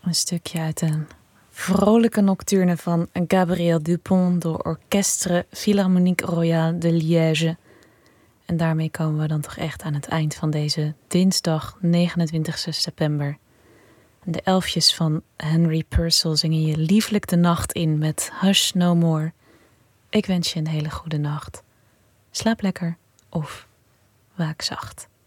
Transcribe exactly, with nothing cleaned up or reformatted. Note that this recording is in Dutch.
Een stukje uit een vrolijke nocturne van Gabriel Dupont door Orchestre Philharmonique Royale de Liège. En daarmee komen we dan toch echt aan het eind van deze dinsdag negenentwintigste september. En de elfjes van Henry Purcell zingen je lieflijk de nacht in met Hush No More. Ik wens je een hele goede nacht. Slaap lekker of waak zacht.